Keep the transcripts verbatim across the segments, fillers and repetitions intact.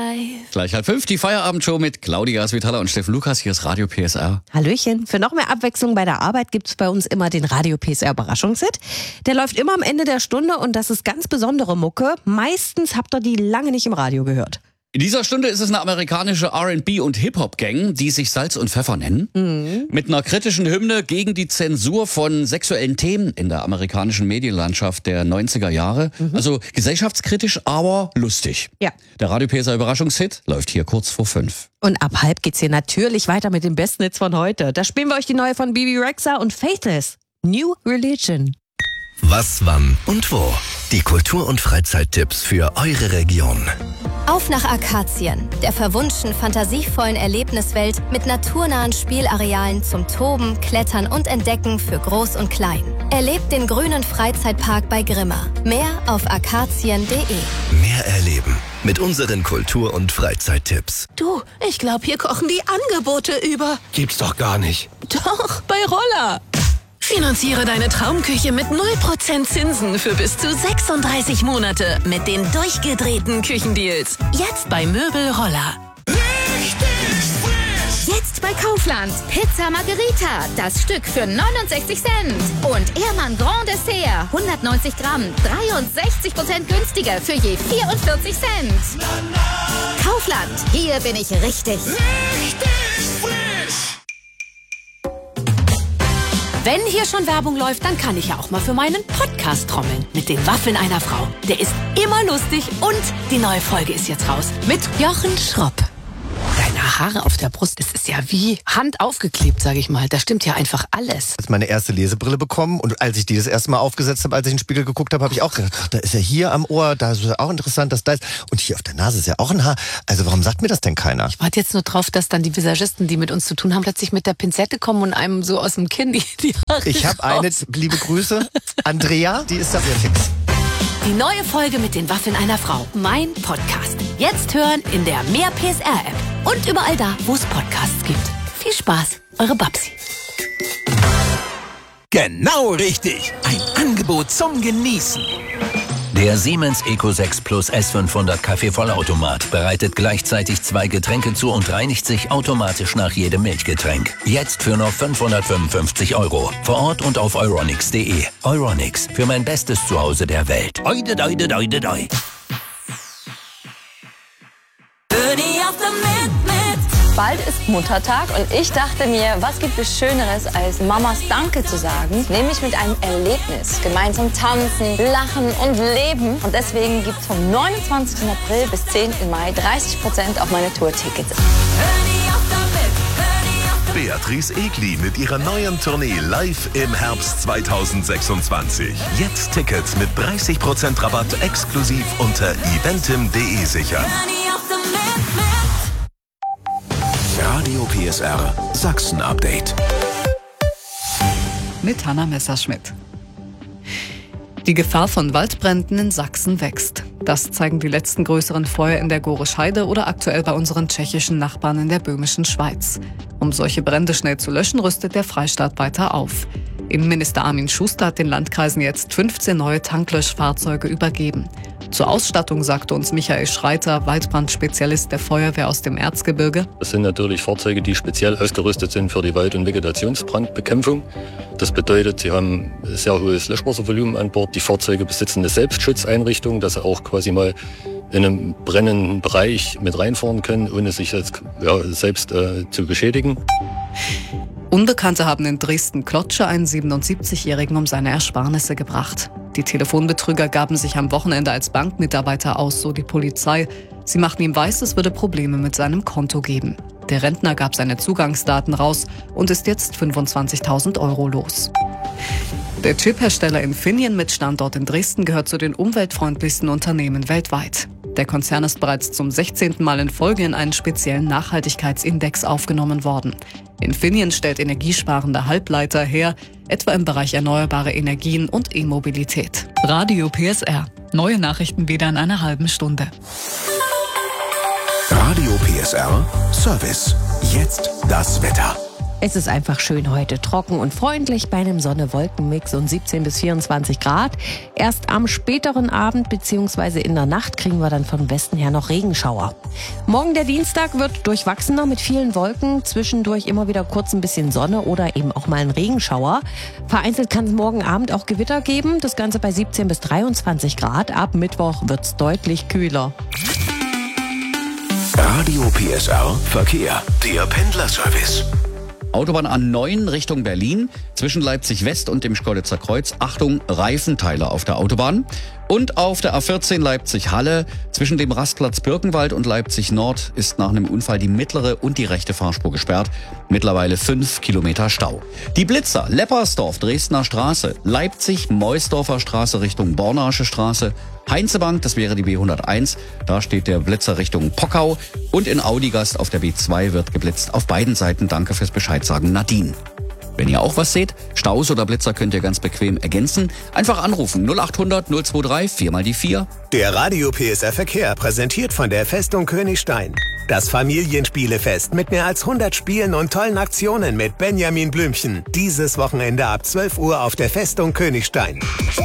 life. Gleich halb fünf, die Feierabendshow mit Claudia Svitala und Steffen Lukas. Hier ist Radio P S R. Hallöchen. Für noch mehr Abwechslung bei der Arbeit gibt's bei uns immer den Radio P S R Überraschungshit. Der läuft immer am Ende der Stunde und das ist ganz besondere Mucke. Meistens habt ihr die lange nicht im Radio gehört. In dieser Stunde ist es eine amerikanische R and B- und Hip-Hop-Gang, die sich Salz und Pfeffer nennen. Mhm. Mit einer kritischen Hymne gegen die Zensur von sexuellen Themen in der amerikanischen Medienlandschaft der neunziger Jahre. Mhm. Also gesellschaftskritisch, aber lustig. Ja. Der Radio P S R Überraschungshit läuft hier kurz vor fünf. Und ab halb geht's hier natürlich weiter mit den besten Hits von heute. Da spielen wir euch die neue von Bebe Rexha und Faithless. New Religion. Was, wann und wo? Die Kultur- und Freizeittipps für eure Region. Auf nach Akazien, der verwunschen, fantasievollen Erlebniswelt mit naturnahen Spielarealen zum Toben, Klettern und Entdecken für Groß und Klein. Erlebt den grünen Freizeitpark bei Grimma. Mehr auf akazien punkt de. Mehr erleben mit unseren Kultur- und Freizeittipps. Du, ich glaube, hier kochen die Angebote über. Gibt's doch gar nicht. Doch, bei Roller. Finanziere deine Traumküche mit null Prozent Zinsen für bis zu sechsunddreißig Monate mit den durchgedrehten Küchendeals. Jetzt bei Möbel Roller. Jetzt bei Kaufland. Pizza Margherita. Das Stück für neunundsechzig Cent. Und Ehrmann Grand Dessert. hundertneunzig Gramm. dreiundsechzig Prozent günstiger für je vierundvierzig Cent. Kaufland. Hier bin ich richtig. Richtig frisch. Wenn hier schon Werbung läuft, dann kann ich ja auch mal für meinen Podcast trommeln. Mit den Waffeln einer Frau. Der ist immer lustig und die neue Folge ist jetzt raus. Mit Jochen Schropp. Deine Haare auf der Brust, das ist ja wie Hand aufgeklebt, sage ich mal. Da stimmt ja einfach alles. Ich habe meine erste Lesebrille bekommen und als ich die das erste Mal aufgesetzt habe, als ich in den Spiegel geguckt habe, habe ich auch gedacht, ach, da ist ja hier am Ohr, da ist ja auch interessant, dass da ist. Und hier auf der Nase ist ja auch ein Haar. Also warum sagt mir das denn keiner? Ich warte jetzt nur drauf, dass dann die Visagisten, die mit uns zu tun haben, plötzlich mit der Pinzette kommen und einem so aus dem Kinn die, die Haare Ich habe eine, liebe Grüße, Andrea, die ist da sehr fix. Die neue Folge mit den Waffeln einer Frau. Mein Podcast. Jetzt hören in der Mehr P S R App. Und überall da, wo es Podcasts gibt. Viel Spaß, eure Babsi. Genau richtig. Ein Angebot zum Genießen. Der Siemens Eco sechs Plus S fünfhundert Kaffee-Vollautomat bereitet gleichzeitig zwei Getränke zu und reinigt sich automatisch nach jedem Milchgetränk. Jetzt für nur fünfhundertfünfundfünfzig Euro. Vor Ort und auf euronics punkt de. Euronics, für mein bestes Zuhause der Welt. Oide, oide, oide, oide. Bald ist Muttertag und ich dachte mir, was gibt es Schöneres, als Mamas Danke zu sagen? Nämlich mit einem Erlebnis. Gemeinsam tanzen, lachen und leben. Und deswegen gibt es vom neunundzwanzigsten April bis zehnten Mai dreißig Prozent auf meine Tourtickets. Beatrice Egli mit ihrer neuen Tournee live im Herbst zweitausendsechsundzwanzig. Jetzt Tickets mit dreißig Prozent Rabatt exklusiv unter eventim punkt de sichern. Radio P S R Sachsen Update. Mit Hanna Messerschmidt. Die Gefahr von Waldbränden in Sachsen wächst. Das zeigen die letzten größeren Feuer in der Gorisch-Heide oder aktuell bei unseren tschechischen Nachbarn in der böhmischen Schweiz. Um solche Brände schnell zu löschen, rüstet der Freistaat weiter auf. Innenminister Armin Schuster hat den Landkreisen jetzt fünfzehn neue Tanklöschfahrzeuge übergeben. Zur Ausstattung sagte uns Michael Schreiter, Waldbrandspezialist der Feuerwehr aus dem Erzgebirge. Das sind natürlich Fahrzeuge, die speziell ausgerüstet sind für die Wald- und Vegetationsbrandbekämpfung. Das bedeutet, sie haben sehr hohes Löschwasservolumen an Bord. Die Fahrzeuge besitzen eine Selbstschutzeinrichtung, dass sie auch quasi mal in einem brennenden Bereich mit reinfahren können, ohne sich jetzt, ja, selbst äh, zu beschädigen. Unbekannte haben in Dresden-Klotsche einen siebenundsiebzigjährigen um seine Ersparnisse gebracht. Die Telefonbetrüger gaben sich am Wochenende als Bankmitarbeiter aus, so die Polizei. Sie machten ihm weiß, es würde Probleme mit seinem Konto geben. Der Rentner gab seine Zugangsdaten raus und ist jetzt fünfundzwanzigtausend Euro los. Der Chiphersteller Infineon mit Standort in Dresden gehört zu den umweltfreundlichsten Unternehmen weltweit. Der Konzern ist bereits zum sechzehnten Mal in Folge in einen speziellen Nachhaltigkeitsindex aufgenommen worden. Infineon stellt energiesparende Halbleiter her, etwa im Bereich erneuerbare Energien und E-Mobilität. Radio P S R. Neue Nachrichten wieder in einer halben Stunde. Radio P S R Service. Jetzt das Wetter. Es ist einfach schön heute, trocken und freundlich bei einem Sonne-Wolken-Mix und siebzehn bis vierundzwanzig Grad. Erst am späteren Abend bzw. in der Nacht kriegen wir dann von Westen her noch Regenschauer. Morgen der Dienstag wird durchwachsener mit vielen Wolken, zwischendurch immer wieder kurz ein bisschen Sonne oder eben auch mal ein Regenschauer. Vereinzelt kann es morgen Abend auch Gewitter geben, das Ganze bei siebzehn bis dreiundzwanzig Grad. Ab Mittwoch wird es deutlich kühler. Radio P S R Verkehr, der Pendlerservice. Autobahn A neun Richtung Berlin, zwischen Leipzig West und dem Schkeuditzer Kreuz. Achtung, Reifenteile auf der Autobahn. Und auf der A vierzehn Leipzig-Halle, zwischen dem Rastplatz Birkenwald und Leipzig Nord, ist nach einem Unfall die mittlere und die rechte Fahrspur gesperrt. Mittlerweile fünf Kilometer Stau. Die Blitzer, Leppersdorf, Dresdner Straße, Leipzig, Meusdorfer Straße Richtung Bornasche Straße, Heinzebank, das wäre die B hunderteins, da steht der Blitzer Richtung Pockau. Und in Audigast auf der B zwei wird geblitzt. Auf beiden Seiten danke fürs Bescheid sagen, Nadine. Wenn ihr auch was seht, Staus oder Blitzer könnt ihr ganz bequem ergänzen. Einfach anrufen null acht hundert null dreiundzwanzig, vier mal die vier. Der Radio P S R Verkehr präsentiert von der Festung Königstein. Das Familienspielefest mit mehr als hundert Spielen und tollen Aktionen mit Benjamin Blümchen. Dieses Wochenende ab zwölf Uhr auf der Festung Königstein.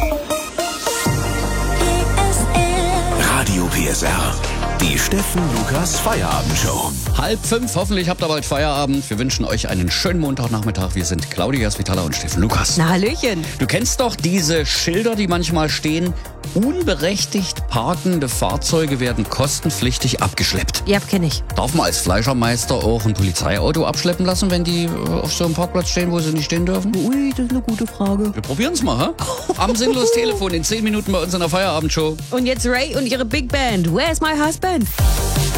Radio P S R, die Steffen Lukas Feierabendshow. Halb fünf, hoffentlich habt ihr bald Feierabend. Wir wünschen euch einen schönen Montagnachmittag. Wir sind Claudia Svitala und Steffen Lukas. Na, Hallöchen. Du kennst doch diese Schilder, die manchmal stehen: unberechtigt parkende Fahrzeuge werden kostenpflichtig abgeschleppt. Ja, kenne ich. Darf man als Fleischermeister auch ein Polizeiauto abschleppen lassen, wenn die auf so einem Parkplatz stehen, wo sie nicht stehen dürfen? Ui, das ist eine gute Frage. Wir probieren's mal, hä? Am Sinnlos Telefon in zehn Minuten bei uns in der Feierabendshow. Und jetzt Ray und ihre Big Band. Where's my husband?